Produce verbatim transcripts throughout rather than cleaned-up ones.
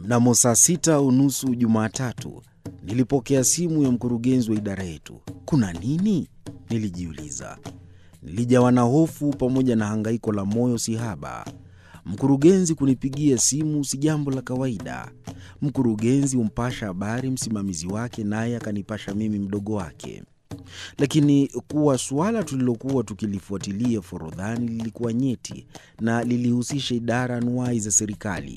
Mnamo saa sita unusu Jumatatu, nilipokea simu ya mkurugenzi wa idara yetu. Kuna nini? Nilijiuliza. Nilijawa na hofu pamoja na hangaiko la moyo sihaba. Mkurugenzi kunipigia simu si jambo la kawaida. Mkurugenzi humpasha habari msimamizi wake, naye akanipasha mimi mdogo wake. Lakini kuwa suala tulilokuwa tukilifuatilia Forodhani lilikuwa nyeti na lilihusisha idara anuwai za serikali.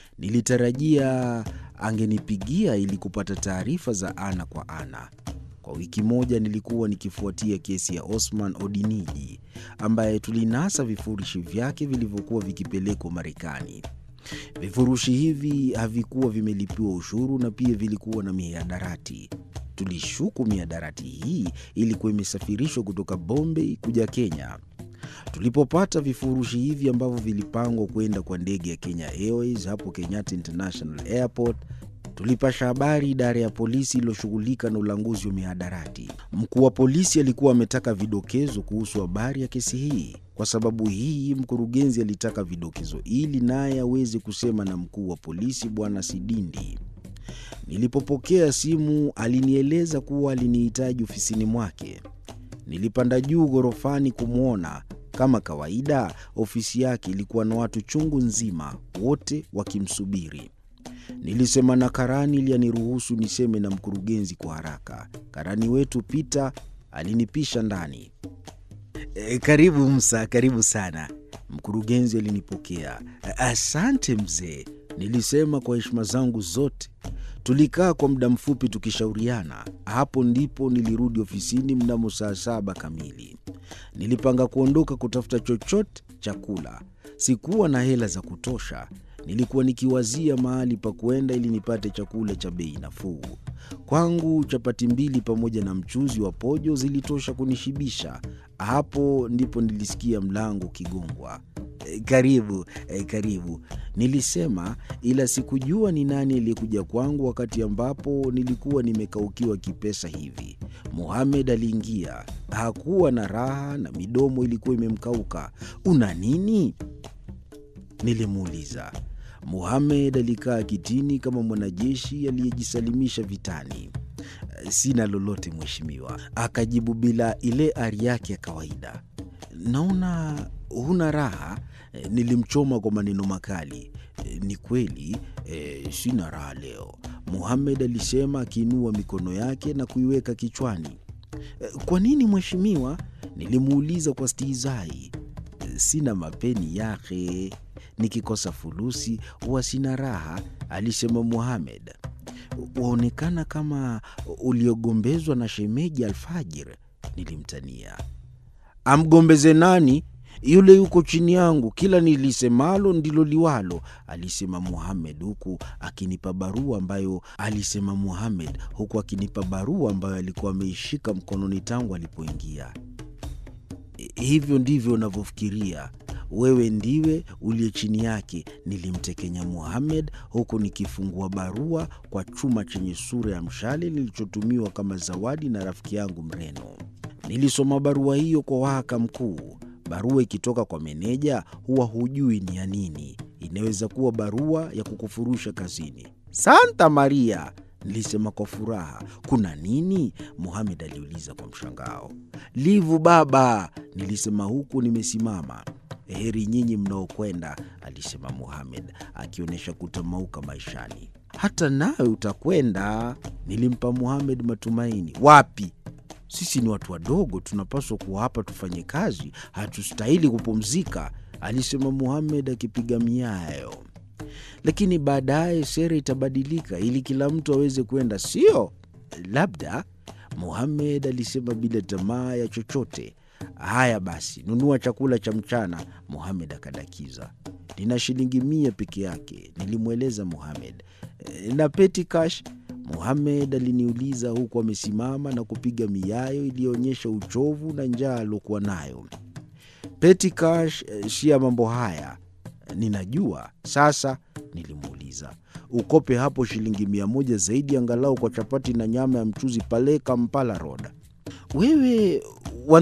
Nilitarajia angenipigia ili kupata taarifa za ana kwa ana. Kwa wiki moja nilikuwa nikifuatia kesi ya Osman Odiniji, ambaye tulinasa vifurushi vyake vilivyokuwa vikipelekwa Marekani. Vifurushi hivi havikuwa vimelipiwa ushuru na pia vilikuwa na mihadarati. Tulishuku mihadarati hii ilikuwa imesafirishwa kutoka Bombay kuja Kenya. Tulipopata vifurushi hivi ambavyo vilipangwa kwenda kwa ndege ya Kenya Airways hapo Kenyatta International Airport, tulipasha habari idara ya polisi iliyoshughulika na ulanguzi wa mihadarati. Mkuu wa polisi alikuwa ametaka vidokezo kuhusu habari ya kesi hii. Kwa sababu hii, mkurugenzi alitaka vidokezo ili naye aweze kusema na mkuu wa polisi Bwana Sidindi. Nilipopokea simu, alinieleza kuwa alinihitaji ofisini mwake. Nilipanda juu ghorofani kumwona. Kama kawaida, ofisi yake ilikuwa na watu chungu nzima, wote wakimsubiri. Nilisema na karani ili aniruhusu niseme na mkurugenzi kwa haraka. Karani wetu Peter alinipisha ndani. E, karibu Musa, karibu sana. Mkurugenzi alinipokea. Asante mzee, nilisema kwa heshima zangu zote. Tulikaa kwa muda mfupi tukishauriana. Hapo ndipo nilirudi ofisini mnamo saa saba kamili. Nilipanga kuondoka kutafuta chochote chakula. Sikuwa na hela za kutosha. Nilikuwa nikiwazia mahali pa kwenda ili nipate chakula cha bei nafuu. Kwangu chapati mbili pamoja na mchuzi wa pojo zilitosha kunishibisha. Hapo ndipo nilisikia mlango ukigongwa. E, karibu, e, karibu. Nilisema, ila sikujua ni nani aliyekuja kwangu wakati ambapo nilikuwa nimekaukiwa kipesa hivi. Mohamed aliingia. Hakuwa na raha na midomo ilikuwa imemkauka. Una nini? Nilimuuliza. Mohamed alikaa kitini kama mwanajeshi aliyejisalimisha vitani. Sina lolote mheshimiwa, akajibu bila ile ari yake ya kawaida. Naona huna raha. Nilimchoma kwa maneno makali. Ni kweli, e, sina raha leo, Mohamed alisema akiinua mikono yake na kuiweka kichwani. Kwa nini mheshimiwa? Nilimuuliza kwa stihizai. Sina mapeni yake, nikikosa fulusi huwa sina raha, alisema Mohamed. Waonekana kama uliogombezwa na shemeji alfajir, nilimtania. Amgombeze nani? Yule yuko chini yangu, kila nilisemalo ndilo liwalo, alisema Mohamed huku akinipa barua ambayo alisema Mohamed huku akinipa barua ambayo alikuwa ameishika mkononi tangu alipoingia. Hivyo ndivyo unavyofikiria. Wewe ndiwe uliye chini yake, nilimtekenya Mohamed huku nikifungua barua kwa chuma chenye sura ya mshale nilichotumiwa kama zawadi na rafiki yangu Mreno. Nilisoma barua hiyo kwa wahaka mkuu. Barua ikitoka kwa meneja huwa hujui ni ya nini. Inaweza kuwa barua ya kukufurusha kazini. Santa Maria, nilisema kwa furaha. Kuna nini? Mohamed aliuliza kwa mshangao. Livu baba, nilisema huku nimesimama. Heri nyinyi mnaokwenda, alisema Mohamed akionyesha kutamauka maishani. Hata nawe utakwenda, nilimpa Mohamed matumaini. Wapi? Sisi ni watu wadogo, tunapaswa kuwa hapa tufanye kazi, hatustahili kupumzika, alisema Mohamed akipiga miayo. Lakini baadaye sera itabadilika ili kila mtu aweze kwenda, sio? Labda, Mohamed alisema bila tamaa ya chochote. Haya basi, nunua chakula cha mchana, Mohamed akadakiza. Nina shilingi mia peke yake, nilimweleza Mohamed. E, na petty cash? Mohamed aliniuliza huku amesimama na kupiga miayo iliyoonyesha uchovu na njaa alokuwa nayo. Petty cash si ya mambo haya. Ninajua. Sasa, nilimuuliza, ukope hapo shilingi mia moja zaidi angalau kwa chapati na nyama ya mchuzi pale Kampala Road. Wewe